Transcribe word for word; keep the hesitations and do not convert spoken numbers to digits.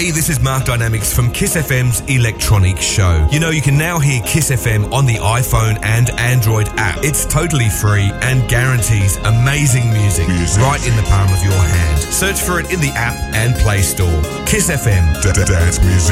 Hey, this is Mark Dynamics from Kiss F M's Electronic Show. You know, you can now hear Kiss F M on the iPhone and Android app. It's totally free and guarantees amazing music right in the palm of your hand. Search for it in the app and Play Store. Kiss F M. Dance music.